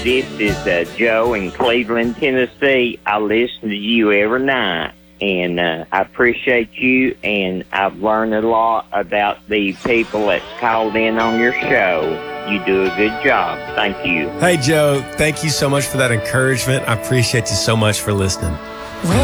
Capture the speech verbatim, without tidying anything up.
This is uh, Joe in Cleveland, Tennessee. I listen to you every night, and uh, I appreciate you, and I've learned a lot about the people that's called in on your show. You do a good job. Thank you. Hey, Joe, thank you so much for that encouragement. I appreciate you so much for listening.